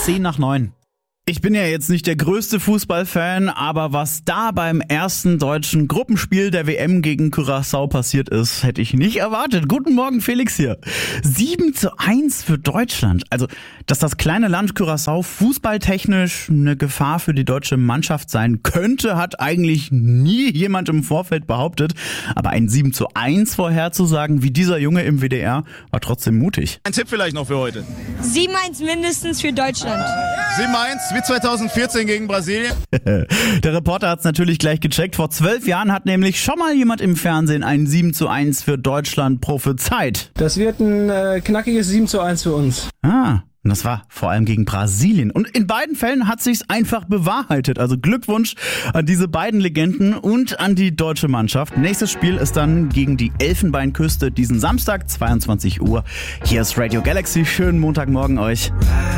10:10. Ich bin ja jetzt nicht der größte Fußballfan, aber was da beim ersten deutschen Gruppenspiel der WM gegen Curaçao passiert ist, hätte ich nicht erwartet. Guten Morgen, Felix hier. 7:1 für Deutschland. Also, dass das kleine Land Curaçao fußballtechnisch eine Gefahr für die deutsche Mannschaft sein könnte, hat eigentlich nie jemand im Vorfeld behauptet. Aber ein 7:1 vorherzusagen, wie dieser Junge im WDR, war trotzdem mutig. Ein Tipp vielleicht noch für heute. 7:1 mindestens für Deutschland. 7:1 wie 2014 gegen Brasilien. Der Reporter hat es natürlich gleich gecheckt. Vor 12 Jahren hat nämlich schon mal jemand im Fernsehen ein 7:1 für Deutschland prophezeit. Das wird ein knackiges 7:1 für uns. Und das war vor allem gegen Brasilien. Und in beiden Fällen hat sich's einfach bewahrheitet. Also Glückwunsch an diese beiden Legenden und an die deutsche Mannschaft. Nächstes Spiel ist dann gegen die Elfenbeinküste diesen Samstag, 22 Uhr. Hier ist Radio Galaxy. Schönen Montagmorgen euch.